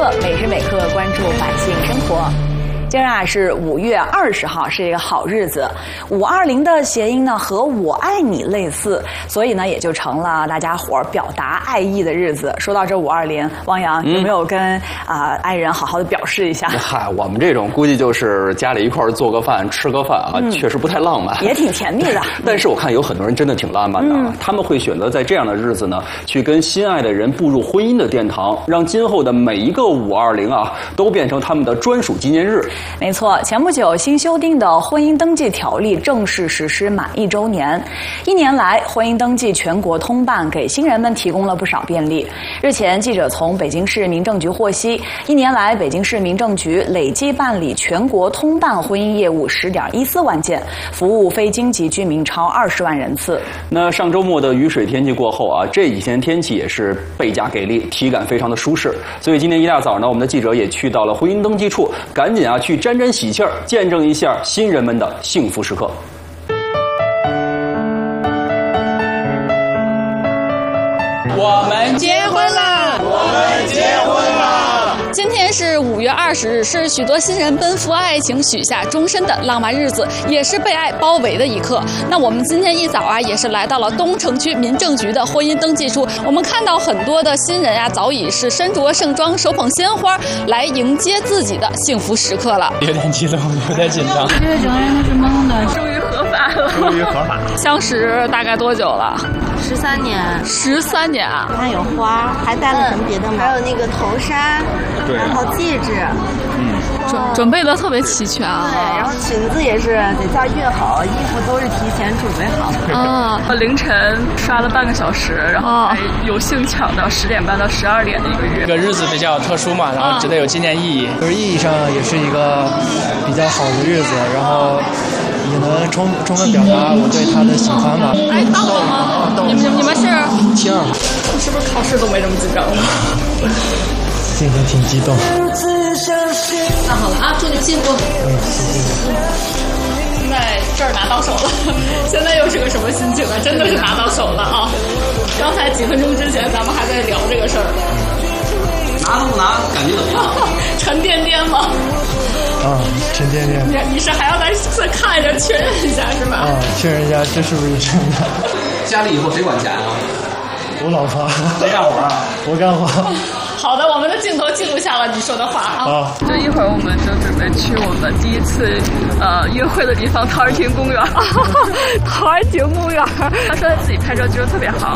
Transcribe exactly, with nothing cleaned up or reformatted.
刻，每时每刻关注百姓生活。今儿啊是五月二十号，是一个好日子。五二零的谐音呢和我爱你类似，所以呢也就成了大家伙儿表达爱意的日子。说到这五二零，汪洋有没有跟啊、呃、爱人好好的表示一下？ 嗨，我们这种估计就是家里一块儿做个饭、吃个饭啊，嗯、确实不太浪漫， 也挺甜蜜的。 但是我看有很多人真的挺浪漫的，嗯、他们会选择在这样的日子呢，去跟心爱的人步入婚姻的殿堂，让今后的每一个五二零啊，都变成他们的专属纪念日。 没错，前不久新修订的婚姻登记条例正式实施满一周年。一年来，婚姻登记全国通办，给新人们提供了不少便利。日前，记者从北京市民政局获悉，一年来，北京市民政局累计办理全国通办婚姻业务十点一四万件，服务非京籍居民超二十万人次。 那上周末的雨水天气过后啊，这几天天气也是倍加给力，体感非常的舒适。所以今天一大早呢，我们的记者也去到了婚姻登记处，赶紧啊去沾沾喜气儿，见证一下新人们的幸福时刻。 我们结婚啦！ 我们结婚啦！ 今天是五月二十日，是许多新人奔赴爱情、许下终身的浪漫日子，也是被爱包围的一刻。那我们今天一早啊，也是来到了东城区民政局的婚姻登记处。我们看到很多的新人啊，早已是身着盛装，手捧鲜花，来迎接自己的幸福时刻了。 有点激动，有点紧张。 我觉得整个人都是懵的。 终于合法了。 终于合法。 相识大概多久了？ 十三年。 十三年啊！ 还有花，还带了什么别的吗？ 还有那个头纱， 对， 然后戒指， 嗯， 准准备的特别齐全啊。 对，然后裙子也是得在熨好，衣服都是提前准备好的。 啊， 凌晨刷了半个小时，然后还有幸抢到十点半到十二点的一个月。 这个日子比较特殊嘛，然后值得有纪念意义，就是意义上也是一个比较好的日子，然后也能充充分表达我对他的喜欢嘛。 哎，到了吗？你们你们是？ 七二。 是不是考试都没这么紧张了？ 今天挺激动。 那好了啊，祝你们幸福。 嗯，谢谢。 现在这儿拿到手了，现在又是个什么心情啊？真的是拿到手了啊！刚才几分钟之前咱们还在聊这个事儿。 拿都不拿，感觉怎么样？ 沉甸甸吗？ 啊，沉甸甸。 你你是还要再再看一下确认一下是吧？ 啊，确认一下这是不是真的。 家里以后谁管钱啊？ 我老婆。 谁干活啊？ 我干活。 好的，我们的镜头记录下了你说的话啊。 啊。 就一会儿我们就准备去我们第一次呃约会的地方——陶然亭公园。陶然亭公园，他说他自己拍照技术特别好。